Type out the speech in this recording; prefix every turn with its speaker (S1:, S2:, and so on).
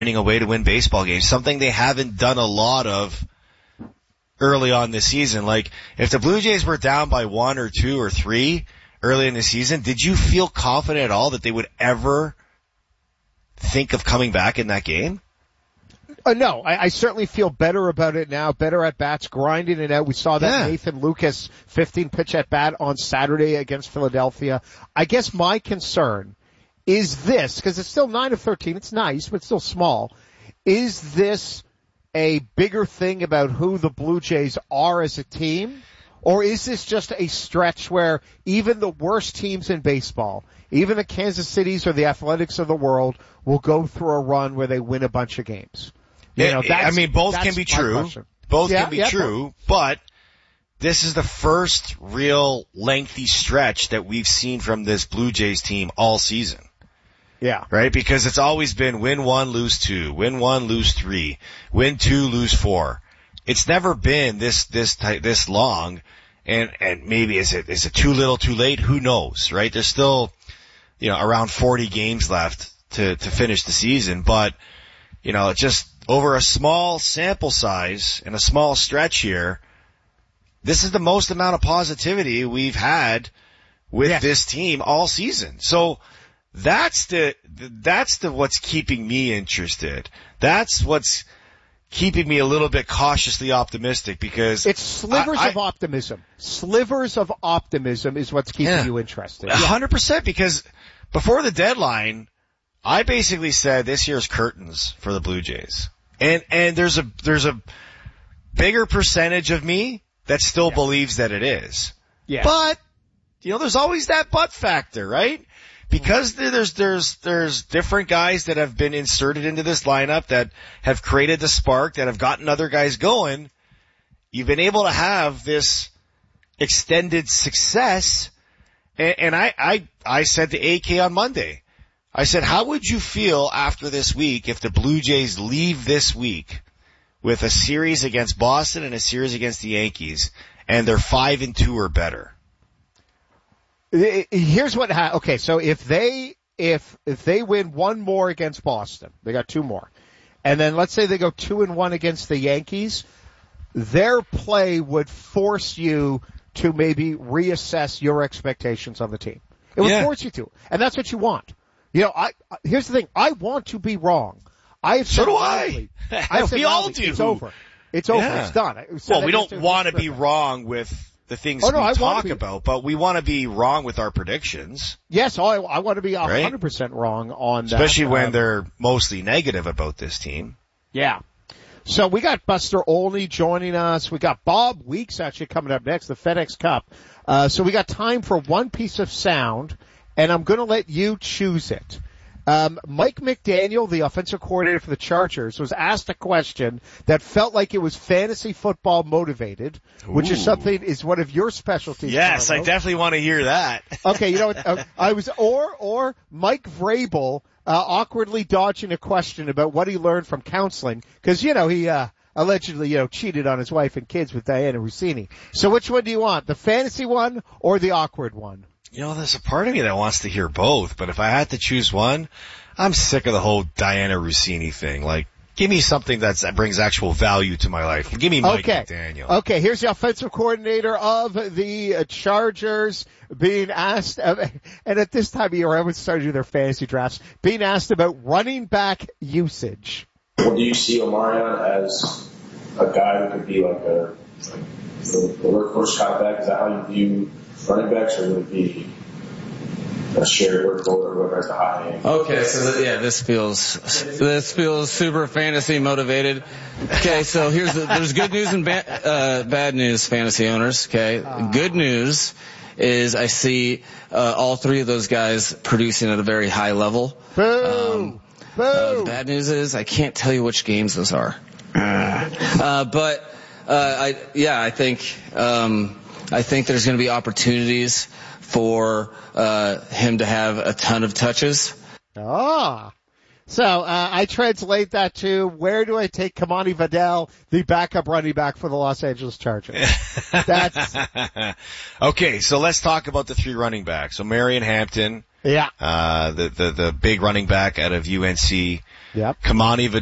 S1: finding a way to win baseball games, something they haven't done a lot of early on this season. Like, if the Blue Jays were down by 1 or 2 or 3 early in the season, did you feel confident at all that they would ever think of coming back in that game?
S2: No, I certainly feel better about it now, better at bats, grinding it out. We saw that Nathan Lucas 15-pitch at bat on Saturday against Philadelphia. I guess my concern is this, because it's still 9 of 13. It's nice, but still small. Is this a bigger thing about who the Blue Jays are as a team? Or is this just a stretch where even the worst teams in baseball, even the Kansas Cities or the Athletics of the world, will go through a run where they win a bunch of games?
S1: Both can be true. Both can be true, but this is the first real lengthy stretch that we've seen from this Blue Jays team all season.
S2: Yeah.
S1: Right? Because it's always been win 1, lose 2, win 1, lose 3, win 2, lose 4. It's never been this long, and maybe is it too little, too late? Who knows, right? There's still, around 40 games left to finish the season, but, just over a small sample size and a small stretch here, this is the most amount of positivity we've had with this team all season. So that's the what's keeping me interested. That's what's keeping me a little bit cautiously optimistic, because
S2: it's slivers of optimism. Slivers of optimism is what's keeping you interested.
S1: 100%, because before the deadline, I basically said this year's curtains for the Blue Jays. And there's a bigger percentage of me that still believes that it is.
S2: Yeah.
S1: But, there's always that but factor, right? Because there's different guys that have been inserted into this lineup that have created the spark, that have gotten other guys going. You've been able to have this extended success. And I said to AK on Monday, I said, how would you feel after this week if the Blue Jays leave this week with a series against Boston and a series against the Yankees, and they're 5-2 or better?
S2: Here's what okay, so if they win one more against Boston, they got 2 more, and then let's say they go 2-1 against the Yankees, their play would force you to maybe reassess your expectations on the team. It would force you to, and that's what you want. Here's the thing, I want to be wrong.
S1: So do I. We all do.
S2: It's over. It's over. It's done.
S1: Well, we don't want to be wrong with the things we talk about, but we want to be wrong with our predictions.
S2: Yes, I want to be 100% wrong on that.
S1: Especially when they're mostly negative about this team.
S2: Yeah. So we got Buster Olney joining us. We got Bob Weeks actually coming up next, the FedEx Cup. So we got time for one piece of sound, and I'm going to let you choose it. Mike McDaniel, the offensive coordinator for the Chargers, was asked a question that felt like it was fantasy football motivated, which is one of your specialties.
S1: Yes,
S2: Carlo.
S1: I definitely want to hear that.
S2: Okay, you know what? Or Mike Vrabel awkwardly dodging a question about what he learned from counseling, because he allegedly cheated on his wife and kids with Diana Rossini. So which one do you want, the fantasy one or the awkward one?
S1: There's a part of me that wants to hear both, but if I had to choose one, I'm sick of the whole Diana Rossini thing. Like, give me something that brings actual value to my life. Give me Mike McDaniel.
S2: Okay, here's the offensive coordinator of the Chargers being asked, and at this time of year, I would start to do their fantasy drafts, being asked about running back usage.
S3: Do you see Omarion as a guy who could be like the workhorse kind of back? Is that how you view running backs, or would it be a shared workload or whatever at the high end?
S4: Okay, so this feels super fantasy motivated. Okay, so there's good news and bad news, fantasy owners. Okay, good news is I see all 3 of those guys producing at a very high level.
S2: Boom.
S4: The bad news is I can't tell you which games those are. I think there's going to be opportunities for him to have a ton of touches.
S2: So I translate that to, where do I take Kamani Vidal, the backup running back for the Los Angeles Chargers? That's
S1: okay. So let's talk about the 3 running backs. So Marion Hampton,
S2: the
S1: big running back out of UNC.
S2: Yep.
S1: Kamani